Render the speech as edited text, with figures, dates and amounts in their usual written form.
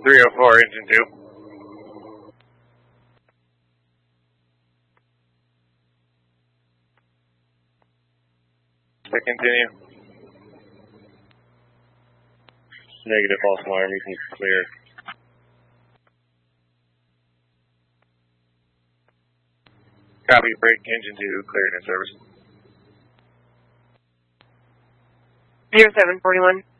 304, engine 2. To continue. Negative, false alarm, you can clear. Copy, break, engine 2, cleared in service. 0741.